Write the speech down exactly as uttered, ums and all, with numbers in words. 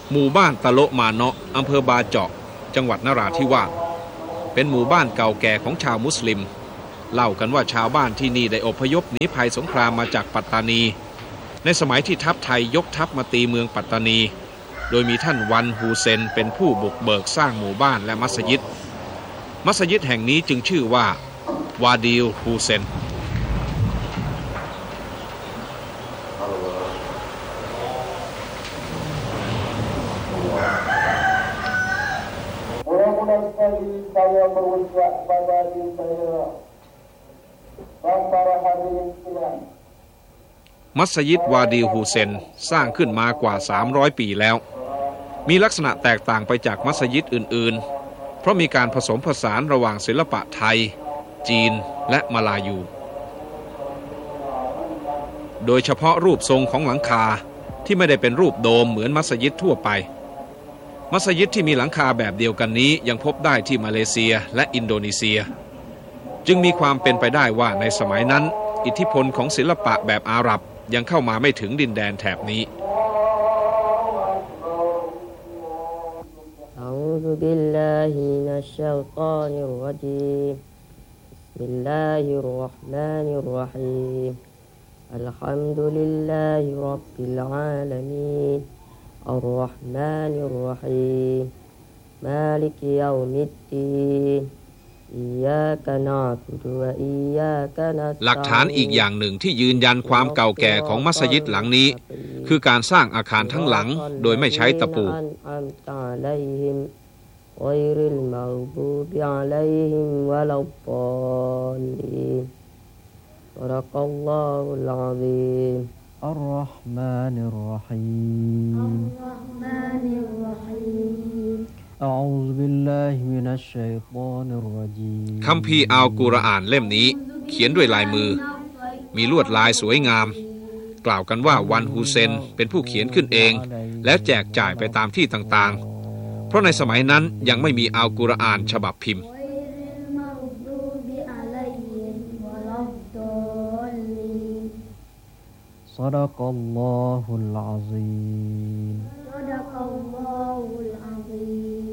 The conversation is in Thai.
หมู่บ้านตะโละมาเนาะอำเภอบาเจาะจังหวัดนราธิวาสเป็นหมู่บ้านเก่าแก่ของชาวมุสลิมเล่ากันว่าชาวบ้านที่นี่ได้อพยพหนีภัยสงครามมาจากปัตตานีในสมัยที่ทัพไทยยกทัพมาตีเมืองปัตตานีโดยมีท่านวันฮูเซนเป็นผู้บุกเบิกสร้างหมู่บ้านและมัสยิดมัสยิดแห่งนี้จึงชื่อว่าวาดีลฮูเซน saya berwasiat pada diri saya dan para hadirin sekalian มัสยิดวาดีลฮูเซนสร้างขึ้นมากว่าสามร้อยปีแล้วมีลักษณะแตกต่างไปจากมัสยิดอื่นๆเพราะมีการผสมผสานระหว่างศิลปะไทยจีนและมาลายูโดยเฉพาะรูปทรงของหลังคาที่ไม่ได้เป็นรูปโดมเหมือนมัสยิดทั่วไปมัสยิดที่มีหลังคาแบบเดียวกันนี้ยังพบได้ที่มาเลเซียและอินโดนีเซียจึงมีความเป็นไปได้ว่าในสมัยนั้นอิทธิพลของศิลปะแบบอาหรับยังเข้ามาไม่ถึงดินแดนแถบนี้อะอูซุบิลลาฮิมินัชชัยฏอนิรเราะญีมบิสมิลลาฮิรเราะห์มานิรเราะฮีมอัลฮัมดุลิลลาฮิร็อบบิลอาลามีนอัรเราะห์มานิรเราะฮีมมาลิกยอมิดดีนหลักฐานอีกอย่างหนึ่งที่ยืนยันความเก่าแก่ของมัสยิดหลังนี้คือการสร้างอาคารทั้งหลังโดยไม่ใช้ตะปูอัรเราะห์มานิรเราะฮีมอัรเราะห์มานิรเราะฮีมอะอูซุบิลลาฮิมินัชชัยฏอนิรเราะญีมคัมภีร์อัลกุรอานเล่มนี้เขียนด้วยลายมือมีลวดลายสวยงามกล่าวกันว่าวันฮูเซนเป็นผู้เขียนขึ้นเองและแจกจ่ายไปตามที่ต่างๆเพราะในสมัยนั้นยังไม่มีอัลกุรอานฉบับพิมพ์ صدق الله العظيم